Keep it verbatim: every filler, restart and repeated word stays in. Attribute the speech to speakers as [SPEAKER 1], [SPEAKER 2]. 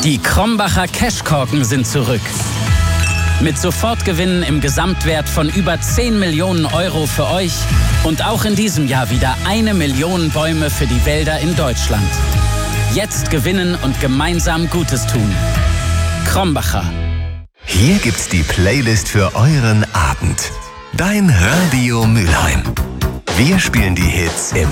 [SPEAKER 1] Die Krombacher Cashkorken sind zurück. Mit Sofortgewinnen im Gesamtwert von über zehn Millionen Euro für euch und auch in diesem Jahr wieder eine Million Bäume für die Wälder in Deutschland. Jetzt gewinnen und gemeinsam Gutes tun. Krombacher.
[SPEAKER 2] Hier gibt's die Playlist für euren Abend. Dein Radio Mülheim. Wir spielen die Hits im